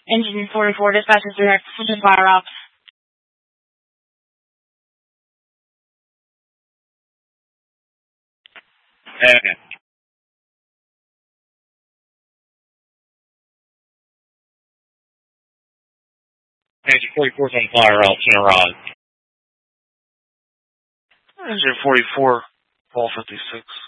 Engine 44, dispatch is direct, switching fire ops. Okay. Engine 44 is on fire, I'll turn around. Engine 44, Paul 56.